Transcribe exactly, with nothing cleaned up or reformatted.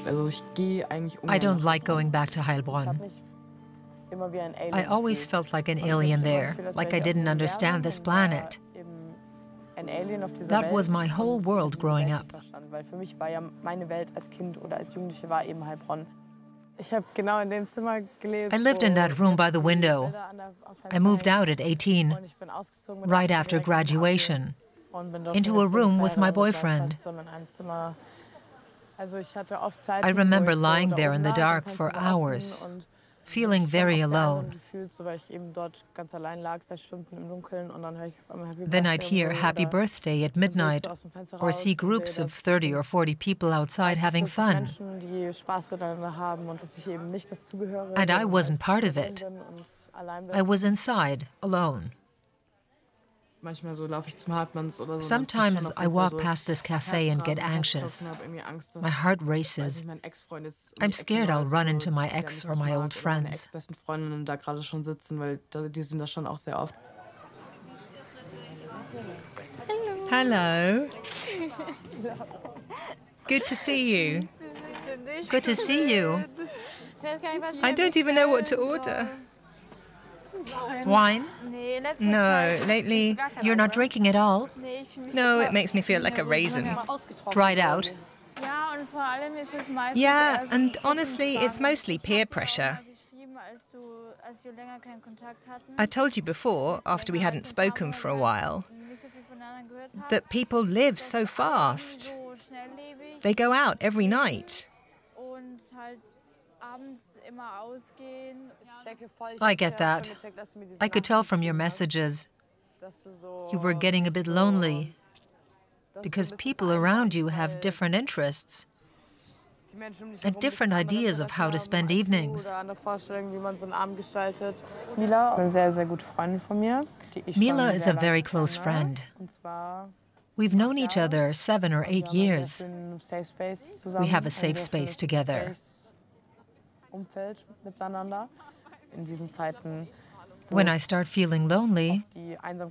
I don't like going back to Heilbronn. I always felt like an alien there, like I didn't understand this planet. That was my whole world growing up. I lived in that room by the window. I moved out at eighteen, right after graduation, into a room with my boyfriend. I remember lying there in the dark for hours, feeling very alone. Then I'd hear Happy Birthday at midnight, or see groups of thirty or forty people outside having fun. And I wasn't part of it. I was inside, alone. Sometimes I walk past this cafe and get anxious. My heart races. I'm scared I'll run into my ex or my old friends. Hello. Good to see you. Good to see you. I don't even know what to order. Wine? No, lately... You're not drinking at all? No, it makes me feel like a raisin. Dried out? Yeah, and honestly, it's mostly peer pressure. I told you before, after we hadn't spoken for a while, that people live so fast. They go out every night. I get that. I could tell from your messages. You were getting a bit lonely because people around you have different interests and different ideas of how to spend evenings. Mila is a very close friend. We've known each other seven or eight years. We have a safe space together. When I start feeling lonely,